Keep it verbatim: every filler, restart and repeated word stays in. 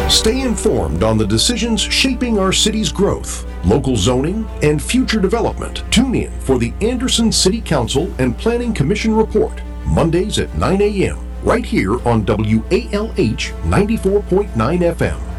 Stay informed on the decisions shaping our city's growth, local zoning, and future development. Tune in for the Anderson City Council and Planning Commission Report, Mondays at nine a.m., right here on W A L H ninety-four point nine F M.